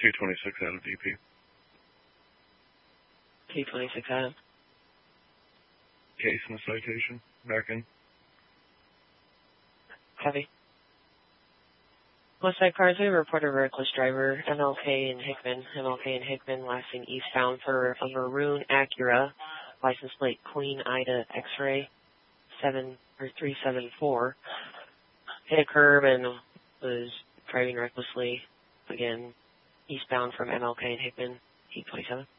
226 out of DP. 226 out of? Case and citation. Back in. Copy. Westside Cars, we report a reckless driver, MLK and Hickman, lasting eastbound for a maroon Acura, license plate Queen Ida X-ray 374. Hit a curb and was driving recklessly, again, eastbound from MLK and Hickman, 827.